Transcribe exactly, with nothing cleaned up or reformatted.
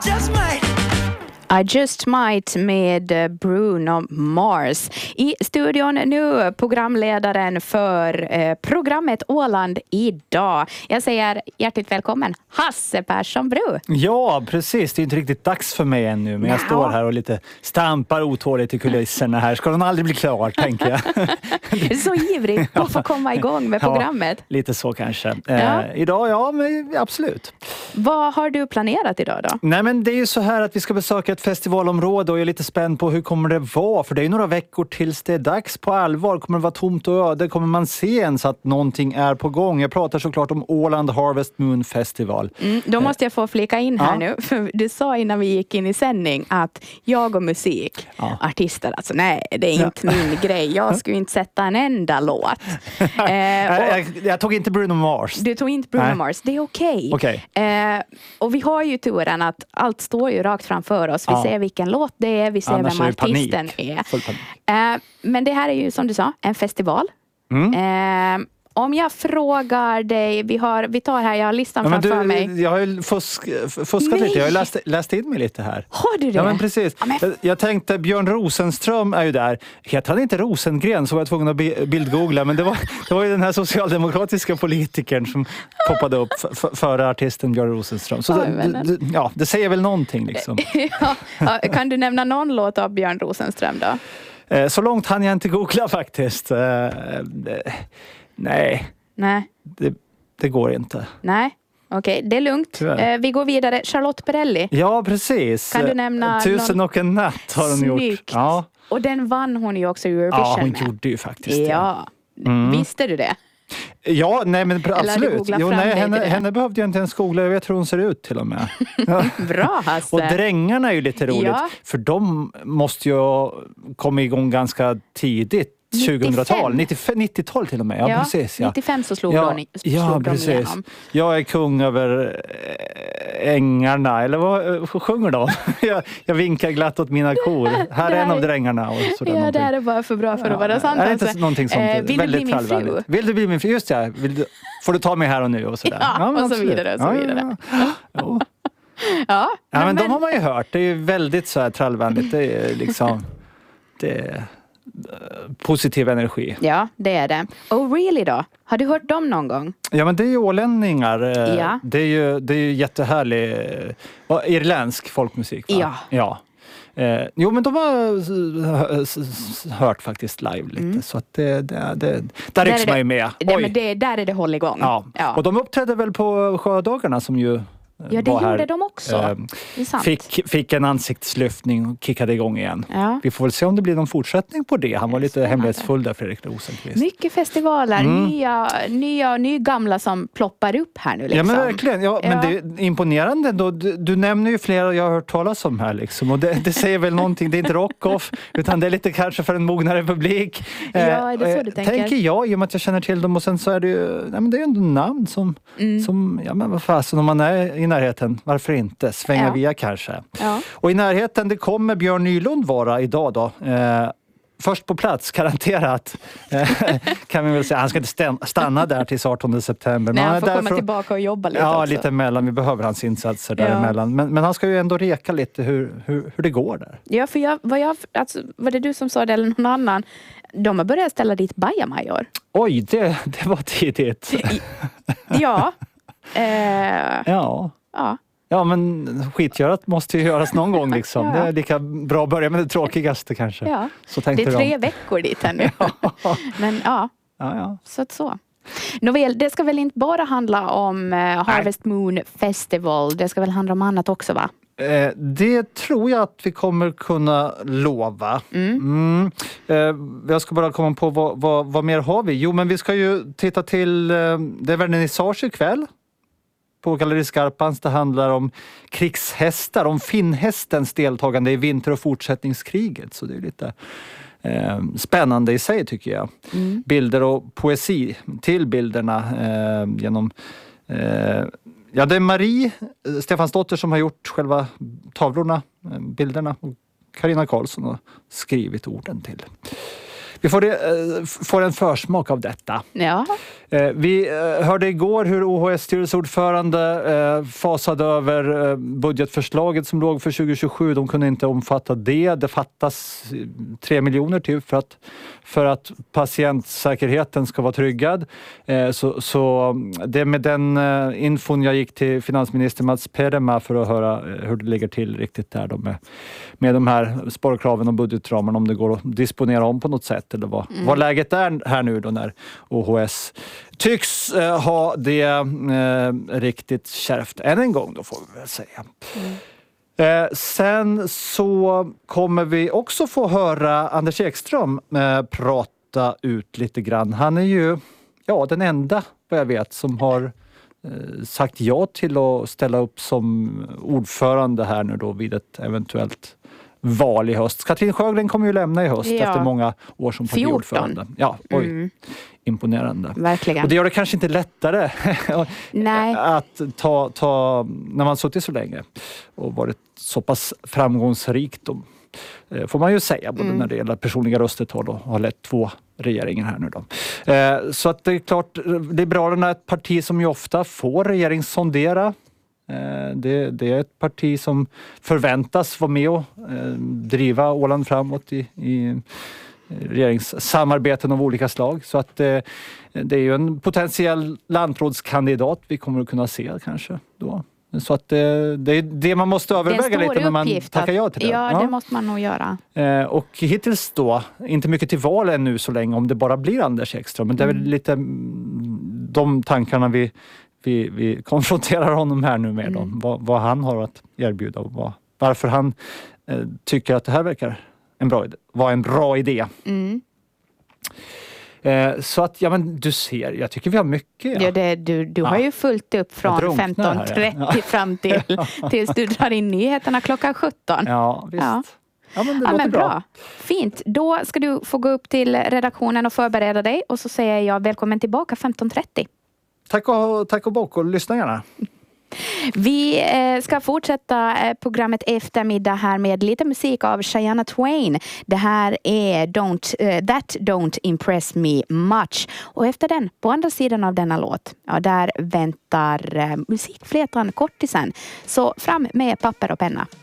just might. I Just Might med Bruno Mars. I studion nu programledaren för eh, programmet Åland idag. Jag säger hjärtligt välkommen Hasse Persson Bru. Ja, precis. Det är inte riktigt dags för mig ännu. Men jag Nå. står här och lite stampar otåligt i kulisserna här. Ska den aldrig bli klar, tänker jag. Du är så ivrig på att få komma igång med programmet. Ja, lite så kanske. Ja. Eh, idag, ja, men absolut. Vad har du planerat idag då? Nej, men det är ju så här att vi ska besöka ett festivalområde och jag är lite spänd på hur kommer det vara. För det är ju några veckor tills det är dags på allvar. Kommer det vara tomt och öde? Kommer man se ens att någonting är på gång? Jag pratar såklart om Åland Harvest Moon Festival. Mm, då måste jag få flika in här Ja. nu. För du sa innan vi gick in i sändning att jag och musik, Ja. artister, alltså nej, det är inte min grej. Jag skulle inte sätta en enda låt. Eh, och jag, jag, jag tog inte Bruno Mars. du tog inte Bruno Nej. Mars, det är okej. Okej. Eh, och vi har ju turen att allt står ju rakt framför oss. Vi Ja. ser vilken låt det är, vi ser Annars vem är det panik. artisten är. Full panik. Eh, men det här är ju som du sa, en festival. Mm. Eh, om jag frågar dig, vi, har, vi tar här, jag har listan Ja, men framför du, mig. jag har ju fusk, fuskat Nej. lite. Jag har läst, läst in mig lite här. Har du det? Ja, men precis. Ja, men- Jag, jag tänkte, Björn Rosenström är ju där. Heter han inte Rosengren, så var jag tvungen att bi- bildgoogla. Men det var, det var ju den här socialdemokratiska politikern som poppade upp f- f- före artisten Björn Rosenström. Så Oj, det, vännen. det, ja, det säger väl någonting liksom. ja, ja, kan du nämna någon låt av Björn Rosenström då? Eh, Så långt hann jag inte googla faktiskt. Eh, eh, Nej, Nej, det, det går inte. nej. Okej, det är lugnt. Tyvärr. Eh, vi går vidare. Charlotte Perrelli. Ja, precis. Kan du nämna Tusen någon- och en natt har hon Snyggt. gjort. Ja, Och den vann hon ju också Eurovision ja hon med. gjorde ju faktiskt det. Ja, visste du det? Ja, nej men Eller absolut. googla Jo, fram nej, dig henne, till det. henne behövde jag inte ens googla. Jag vet hur hon ser ut till och med. Ja. Bra Hasse. Och Drängarna är ju lite roligt. Ja. För de måste ju komma igång ganska tidigt. tjugohundratal, nittiofem, nittiotal till och med. Ja, Ja, precis. Ja. nittiofem så slog, Ja, de, slog ja, de precis. igenom. Jag är kung över äh, ängarna. Eller vad äh, sjunger de? jag, jag vinkar glatt åt mina kor. Här det är en här- av drängarna. Och sådär Ja, det någonting. här är bara för bra för att vara sant. Är det inte alltså. någonting sånt? Eh, vill du väldigt bli min fru? trallvänligt. Vill du bli min fru? Just det. Vill du, får du ta mig här och nu och sådär. Ja, men och så absolut. vidare, och så vidare. Ja, ja. Ja, Ja, men men, de har man ju hört. Det är ju väldigt så här trallvänligt. Det är liksom det är, eh, positiv energi. ja, det är det. Oh really då? Har du hört dem någon gång? Ja, men det är ju ålänningar. eh, Ja. Det är ju, det är ju jättehärlig eh, irländsk folkmusik, va? Ja. Ja. Eh, jo, men de har eh, s- s- hört faktiskt live lite. Så att det, det, det, där rycks är man det- ju med. Det, Oj. men det, där är det håll igång. Ja. Ja. Och de uppträdde väl på Sjödagarna som ju eh, Ja, det var här. gjorde de också. Eh, Det är sant. Fick, fick en ansiktslyftning och kickade igång igen. Ja. Vi får väl se om det blir någon fortsättning på det. Han var lite Spännande. hemlighetsfull där, Fredrik Rosenqvist. Mycket festivaler, Mm. nya, nya och nygamla som ploppar upp här nu. Liksom. Ja, men verkligen. Ja, men Ja. det är imponerande då. Du, du nämner ju flera jag har hört talas om här liksom. Och det, det säger väl någonting. Det är inte rock-off, utan det är lite kanske för en mognare publik. Ja, är det så Eh, du tänker? Tänker jag, i och med att jag känner till dem. Och sen så är det ju, nej, men det är ju ändå namn som, Mm. som ja men vad fasen, om man är i närheten, varför inte? Svänga Ja. via kanske. Ja. Och i närheten, det kommer Björn Nylund vara idag då. Eh, Först på plats, garanterat. Eh, kan vi väl säga. Han ska inte stä- stanna där till artonde september. Nej, Men han är får där komma för- tillbaka och jobba lite Ja, också. lite emellan. Vi behöver hans insatser Ja. däremellan. Men, men han ska ju ändå reka lite hur, hur, hur det går där. Ja, för jag, vad jag, alltså, var det du som sa det eller någon annan? De har börjat ställa dit bajamajor. Oj, det, det var tidigt. Ja. Eh, Ja. ja. Ja, men skitgörat måste ju göras någon gång liksom. Ja. Det är lika bra att börja med det tråkigaste kanske. Ja. Så Det tänkte är tre de. veckor dit här nu. Men ja, Ja, ja. så att så. Nåväl, det ska väl inte bara handla om eh, Harvest Moon Festival. Det ska väl handla om annat också, va? Eh, det tror jag att vi kommer kunna lova. Mm. Eh, jag ska bara komma på vad, vad, vad mer har vi? Jo, men vi ska ju titta till, eh, det är vernissage ikväll på Galleri Skarpans. Det handlar om krigshästar, om finnhästens deltagande i vinter- och fortsättningskriget. Så det är lite eh, spännande i sig tycker jag. Mm. Bilder och poesi till bilderna eh, genom eh, ja, det är Marie Stefansdotter som har gjort själva tavlorna, eh, bilderna. Och Carina Karlsson har skrivit orden till Vi får, det, får en försmak av detta. Ja. Vi hörde igår hur O H S styrelseordförande fasade över budgetförslaget som låg för tjugo tjugosju. De kunde inte omfatta det. Det fattas tre miljoner till för att, för att patientsäkerheten ska vara tryggad. Så, så det med den infon jag gick till finansminister Mats Perema för att höra hur det ligger till riktigt där då med, med de här sparkraven och budgetramarna, om det går att disponera om på något sätt eller vad, mm. vad läget är här nu då när O H S tycks eh, ha det eh, riktigt kärvt än en gång då, får vi väl säga. Mm. Eh, sen så kommer vi också få höra Anders Ekström eh, prata ut lite grann. Han är ju ja, den enda vad jag vet som har eh, sagt ja till att ställa upp som ordförande här nu då vid ett eventuellt val i höst. Katrin Sjögren kommer ju lämna i höst ja. efter många år som partiordförande. Ja, oj. Mm. Imponerande. Verkligen. Och det gör det kanske inte lättare Nej. att ta, ta, när man suttit så länge och varit så pass framgångsrikt, då, får man ju säga, både mm. när det gäller personliga röstetal och har lett två regeringar här nu då. Så att det är klart, Liberalerna är ett parti som ju ofta får regeringssondera. Det, det är ett parti som förväntas vara med och driva Åland framåt i, i regeringssamarbeten av olika slag. Så att det, det är ju en potentiell landrådskandidat vi kommer att kunna se kanske då. Så att det, det är det man måste överväga lite när man tackar ja till det. Ja, det ja. måste man nog göra. Eh, och hittills då, inte mycket till val ännu så länge om det bara blir Anders Ekström. Men det är väl lite de tankarna vi, vi, vi konfronterar honom här nu med. Mm. Vad, vad han har att erbjuda och vad, varför han eh, tycker att det här verkar en bra, var en bra idé. Mm. Eh, så att, ja men du ser, jag tycker vi har mycket. Ja. Ja, det, du du ja. har ju fullt upp från femton trettio ja. fram till tills du drar in nyheterna klockan sjutton. Ja, visst. Ja. Ja, men det ja, låter men bra. bra. Fint. Då ska du få gå upp till redaktionen och förbereda dig. Och så säger jag välkommen tillbaka femton trettio. Tack och, tack och bock och lyssna gärna. Vi ska fortsätta programmet eftermiddag här med lite musik av Shania Twain. Det här är don't, uh, That Don't Impress Me Much. Och efter den, på andra sidan av denna låt, ja, där väntar uh, musikflätan kortisen. Så fram med papper och penna.